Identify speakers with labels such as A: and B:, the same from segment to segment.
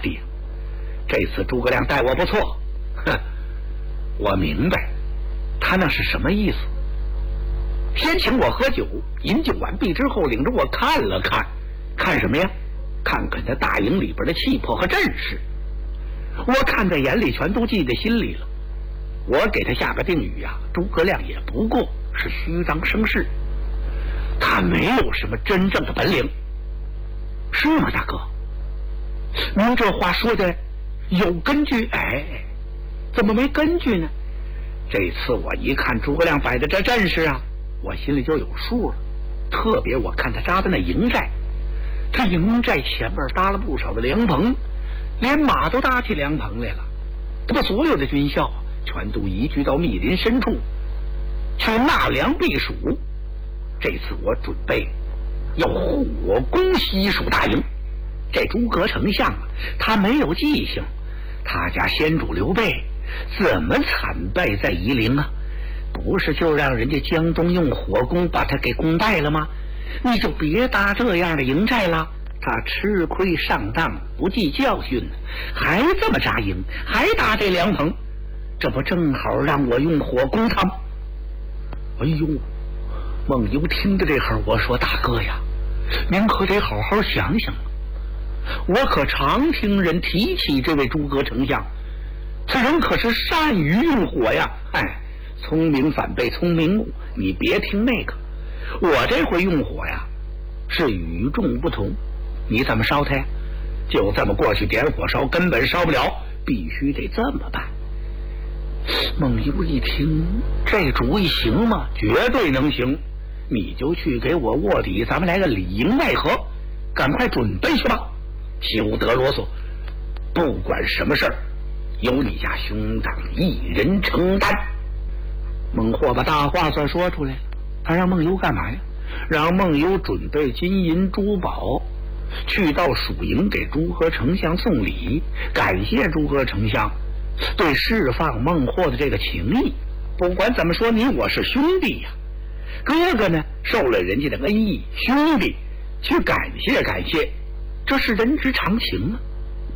A: 的，这次诸葛亮待我不错。哼，我明白他那是什么意思。先请我喝酒，饮酒完毕之后领着我看了看，看什么呀？看看他大营里边的气魄和阵势。我看在眼里，全都记在心里了。我给他下个定语啊，诸葛亮也不过是虚张声势，他没有什么真正的本领。是吗，大哥？您这话说的有根据。哎，怎么没根据呢？这次我一看诸葛亮摆的这阵势啊，我心里就有数了。特别我看他扎的那营寨，这营寨前面搭了不少的凉棚，连马都搭起凉棚来了。他把所有的军校全都移居到密林深处去纳凉避暑。这次我准备要火攻西蜀大营。这诸葛丞相啊，他没有记性，他家先主刘备怎么惨败在夷陵啊？不是就让人家江东用火攻把他给攻败了吗？你就别搭这样的营寨了。他吃亏上当，不计教训，还这么扎营，还搭这凉棚，这不正好让我用火攻他吗？哎呦，孟优听着这会儿，我说大哥呀，您可得好好想想。我可常听人提起这位诸葛丞相，此人可是善于用火呀。哎，聪明反被聪明误，你别听那个，我这回用火呀是与众不同。你怎么烧它呀？就这么过去点火烧，根本烧不了，必须得这么办。孟优一听，这主意行吗？绝对能行。你就去给我卧底，咱们来个里应外合，赶快准备去吧，休得啰嗦。不管什么事儿，由你家兄长一人承担。孟获把大话算说出来，他让孟优干嘛呀？让孟优准备金银珠宝，去到蜀营给诸葛丞相送礼，感谢诸葛丞相对释放孟获的这个情谊。不管怎么说，你我是兄弟呀，哥哥呢受了人家的恩义，兄弟去感谢感谢，这是人之常情啊。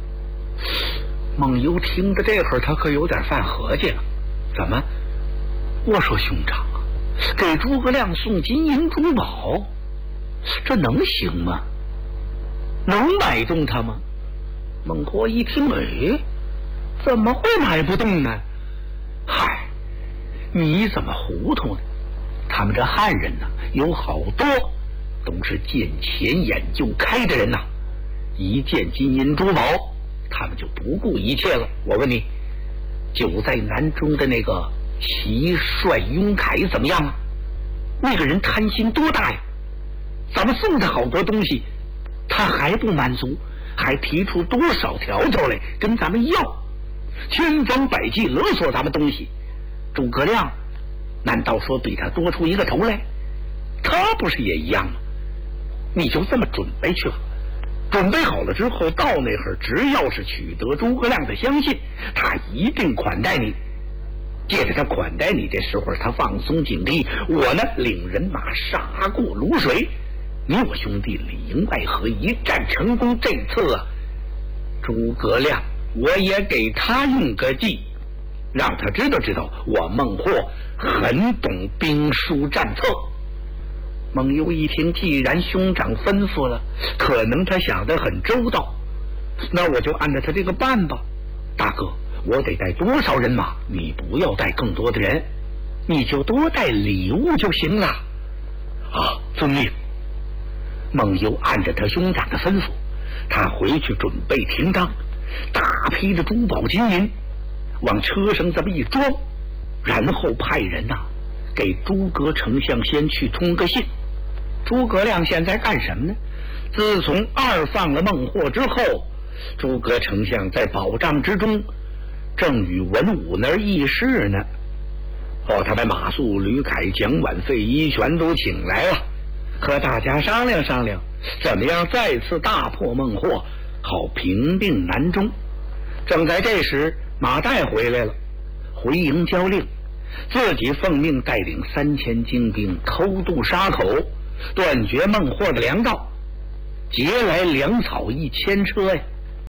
A: 孟优听着这会儿，他可有点犯合计了。怎么？我说兄长啊，给诸葛亮送金银珠宝，这能行吗？能买动他吗？孟获一听，哎，怎么会买不动呢？嗨，你怎么糊涂呢？他们这汉人呢，有好多都是见钱眼就开的人呐，一见金银珠宝，他们就不顾一切了。我问你，久在南中的那个齐帅雍凯怎么样啊？那个人贪心多大呀？咱们送他好多东西，他还不满足，还提出多少条条来跟咱们要，千方百计勒索咱们东西。诸葛亮难道说比他多出一个头来？他不是也一样吗？你就这么准备去吧，准备好了之后，到那会儿只要是取得诸葛亮的相信，他一定款待你。借着他款待你的时候，他放松警惕，我呢领人马杀过泸水，你我兄弟里应外合，一战成功。这次啊，诸葛亮我也给他用个计，让他知道我孟获很懂兵书战策。孟优一听，既然兄长吩咐了，可能他想得很周到，那我就按照他这个办吧。大哥，我得带多少人马？你不要带更多的人，你就多带礼物就行了。啊，遵命。孟优按着他兄长的吩咐，他回去准备停当，大批的珠宝金银往车上这么一装，然后派人给诸葛丞相先去通个信。诸葛亮现在干什么呢？自从二放了孟获之后，诸葛丞相在保障之中正与文武那儿议事呢。他把马谡、吕凯、蒋琬、费祎全都请来了，和大家商量商量，怎么样再次大破孟获，好平定南中。正在这时，马岱回来了，回营交令，自己奉命带领3000精兵偷渡沙口，断绝孟获的粮道，劫来粮草1000车呀。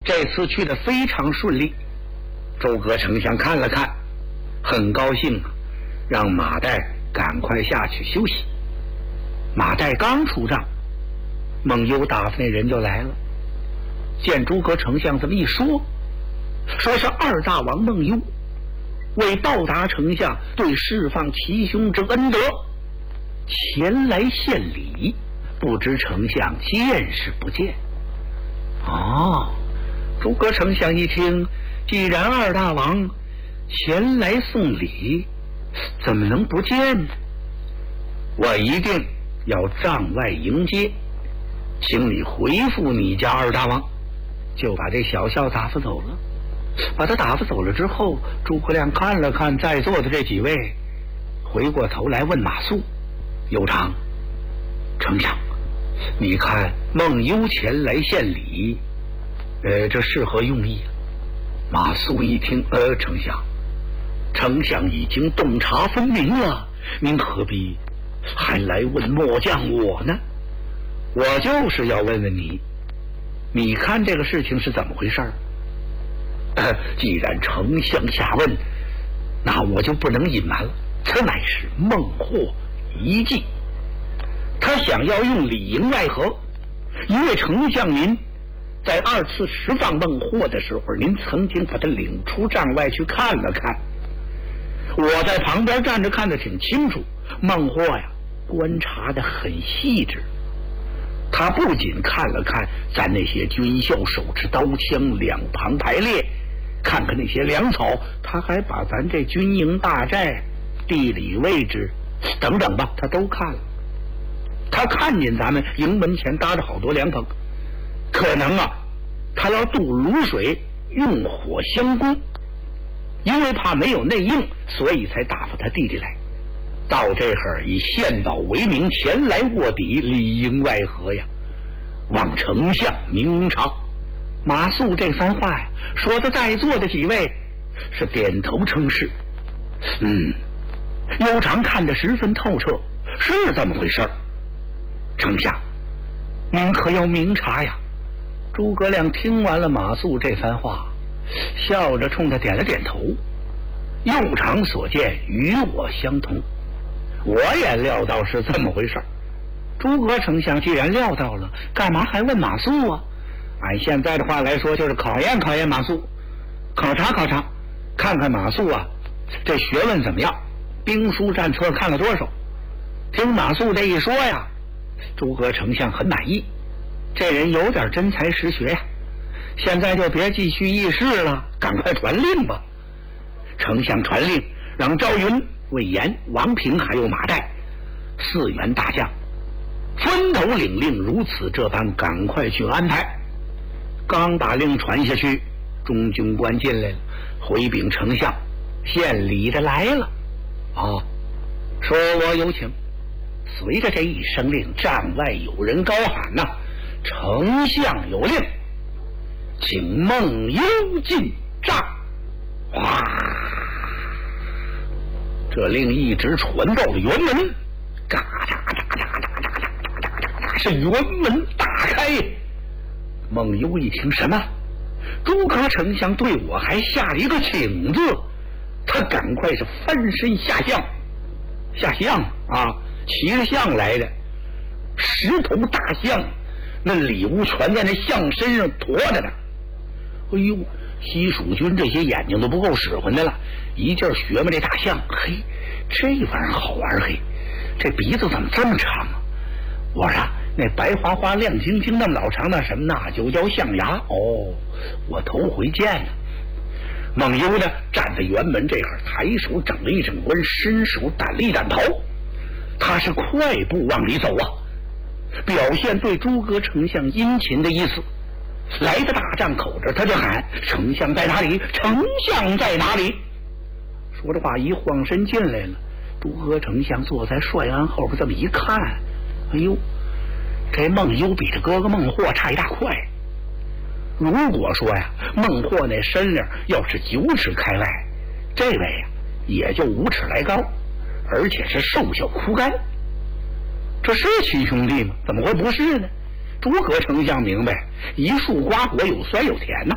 A: 这次去的非常顺利。诸葛丞相看了看，很高兴啊，让马岱赶快下去休息。马岱刚出帐，孟优打发那人就来了。见诸葛丞相这么一说，说是二大王孟优为报答丞相对释放其兄之恩德，前来献礼，不知丞相见是不见。诸葛丞相一听，既然二大王前来送礼，怎么能不见呢？我一定要帐外迎接，请你回复你家二大王。就把这小校打发走了。把他打发走了之后，诸葛亮看了看在座的这几位，回过头来问马谡：有常，丞相，你看孟优前来献礼，这是何用意啊？马谡一听，丞相已经洞察分明了，您何必还来问末将我呢？我就是要问问你，你看这个事情是怎么回事？既然丞相下问，那我就不能隐瞒了。此乃是孟获一计，他想要用里应外合。因为丞相您在2次释放孟获的时候，您曾经把他领出帐外去看了看，我在旁边站着看得挺清楚。孟获呀，观察得很细致。他不仅看了看咱那些军校手持刀枪两旁排列，看看那些粮草，他还把咱这军营大寨地理位置等等吧，他都看了。他看见咱们营门前搭着好多凉棚，可能啊他要渡卤水用火相攻，因为怕没有内应，所以才打发他弟弟来。到这会儿以献宝为名前来卧底，里应外合呀，望丞相明察。马谡这番话呀，说的在座的几位是点头称是。有常看得十分透彻，是这么回事。丞相，您可要明察呀。诸葛亮听完了马谡这番话，笑着冲他点了点头。有常所见与我相同，我也料到是这么回事。诸葛丞相既然料到了，干嘛还问马谡啊？按现在的话来说，就是考验考验马谡，考察考察，看看马谡啊这学问怎么样，兵书战策看了多少。听马谡这一说呀，诸葛丞相很满意，这人有点真才实学呀。现在就别继续议事了，赶快传令吧。丞相传令，让赵云、魏延、王平还有马岱4员大将分头领令，如此这般赶快去安排。刚把令传下去，中军官进来了，回禀丞相，献礼的来了。说我有请。随着这一声令，帐外有人高喊呐：丞相有令，请孟优进帐。哇！这令一直传到了辕门，嘎哒哒哒哒哒哒哒哒哒，是辕门大开。孟优一听，什么？诸葛丞相对我还下了一个请字，他赶快是翻身下象啊，骑着象来的，10头大象，那礼物全在那象身上驮着呢。哎呦，西蜀军这些眼睛都不够使唤的了，一劲儿学嘛这大象。嘿，这玩意儿好玩。嘿，这鼻子怎么这么长啊？我说那白花花亮晶晶那么老长，那什么那就叫象牙。我头回见呢。孟优呢站在辕门这块，抬手整了一整关，伸手掸了一掸头，他是快步往里走啊，表现对诸葛丞相殷勤的意思。来到大帐口这，他就喊：丞相在哪里？丞相在哪里？说着话一晃身进来了。诸葛丞相坐在帅鞍后边，这么一看，哎呦，这孟优比这哥哥孟获差一大块。如果说呀，孟获那身量要是9尺开外，这位呀也就5尺来高，而且是瘦小枯干。这是亲兄弟吗？怎么会不是呢？诸葛丞相明白，一树瓜果有酸有甜呐。